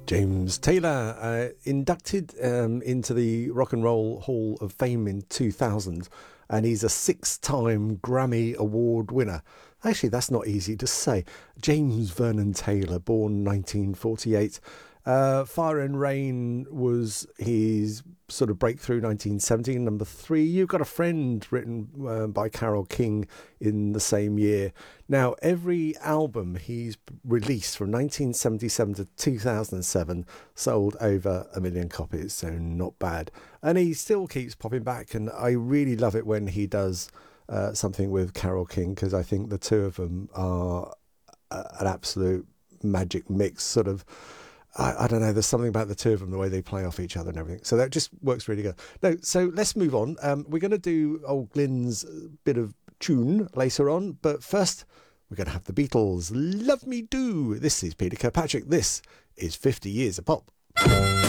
James Taylor, inducted into the Rock and Roll Hall of Fame in 2000, and he's a 6-time Grammy Award winner. Actually, that's not easy to say. James Vernon Taylor, born 1948. Fire and Rain was his sort of breakthrough, 1970. Number 3, You've Got a Friend, written by Carole King in the same year. Now, every album he's released from 1977 to 2007 sold over 1 million copies, so not bad. And he still keeps popping back, and I really love it when he does something with Carole King, because I think the two of them are an absolute magic mix, sort of. I don't know, there's something about the two of them, the way they play off each other and everything. So that just works really good. No, so let's move on. We're going to do old Glyn's bit of tune later on. But first, we're going to have the Beatles. Love Me Do. This is Peter Kirkpatrick. This is 50 Years of Pop.